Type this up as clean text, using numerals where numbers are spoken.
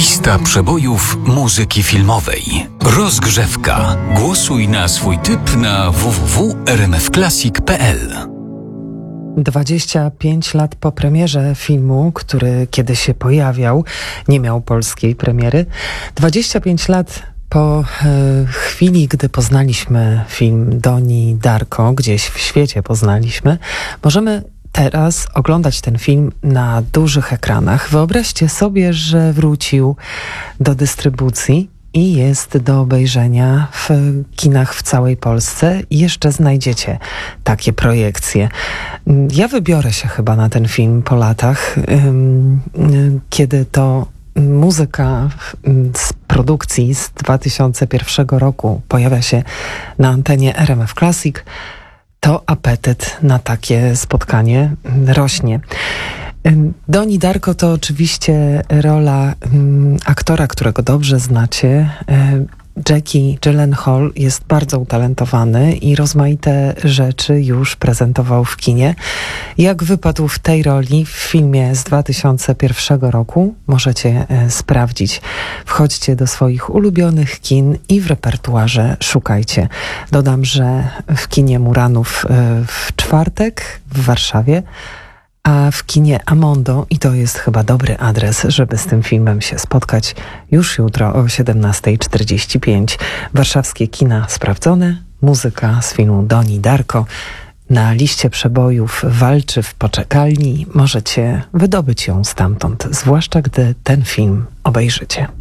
Lista przebojów muzyki filmowej. Rozgrzewka. Głosuj na swój typ na www.rmfclassic.pl. 25 lat po premierze filmu, który kiedy się pojawiał, nie miał polskiej premiery. 25 lat po chwili, gdy poznaliśmy film Donnie Darko, gdzieś w świecie poznaliśmy, możemy teraz oglądać ten film na dużych ekranach. Wyobraźcie sobie, że wrócił do dystrybucji i jest do obejrzenia w kinach w całej Polsce i jeszcze znajdziecie takie projekcje. Ja wybiorę się chyba na ten film po latach, kiedy to muzyka z produkcji z 2001 roku pojawia się na antenie RMF Classic, to apetyt na takie spotkanie rośnie. Donnie Darko to oczywiście rola aktora, którego dobrze znacie. Jackie Gyllenhaal jest bardzo utalentowany i rozmaite rzeczy już prezentował w kinie. Jak wypadł w tej roli w filmie z 2001 roku, możecie sprawdzić. Wchodźcie do swoich ulubionych kin i w repertuarze szukajcie. Dodam, że w kinie Muranów w czwartek w Warszawie, a w kinie Amondo, i to jest chyba dobry adres, żeby z tym filmem się spotkać, już jutro o 17:45. Warszawskie kina sprawdzone, muzyka z filmu Donnie Darko na liście przebojów walczy w poczekalni. Możecie wydobyć ją stamtąd, zwłaszcza gdy ten film obejrzycie.